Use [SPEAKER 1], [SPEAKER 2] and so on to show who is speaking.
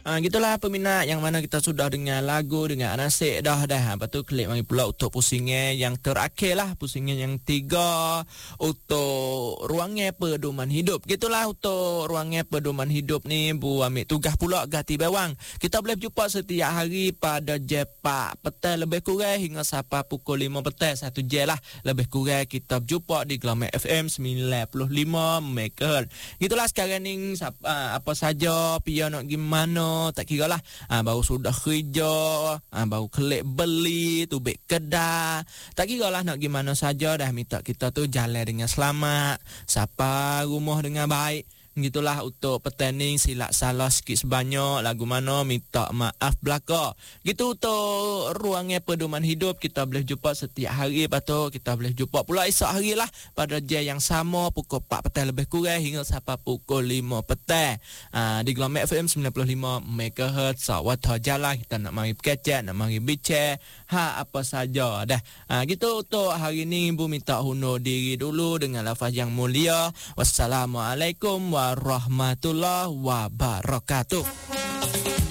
[SPEAKER 1] Gitulah peminat yang mana kita sudah dengar lagu dengan Anasik dah. Lepas tu klik mari pula untuk pusingan yang terakhir lah, pusingan yang 3 untuk ruangan pedoman hidup. Gitulah untuk ruangan pedoman hidup ni Bu ambil tugas pula ganti bawang. Kita boleh jumpa setiap hari pada jam 4 petang lebih kurang hingga sampai pukul 5 petang. 1 jam lah lebih kurang kita jumpa di Glamour FM 95 MHz. Gitulah sekarang ni apa saja pia nak gimana tak kira lah. Baru sudah kerja, baru klik beli tubik kedai, tak kira lah nak gimana saja dah, minta kita tu jalan dengan selamat, sampai rumah dengan baik. Gitulah untuk petanding silap salah sikit sebanyak lagu mana minta maaf belaka. Gitu untuk ruangan pedoman hidup kita boleh jumpa setiap hari. Lepas tu kita boleh jumpa pula esok hari lah pada jam yang sama pukul 4 petang lebih kurang hingga sampai pukul 5 petang di Glamour FM 95 MHz. Sawat jalan kita nak mari berkecek, nak mari bincang apa saja dah. Gitu untuk hari ni Ibu minta undur diri dulu dengan lafaz yang mulia. Wassalamualaikum warahmatullahi wabarakatuh.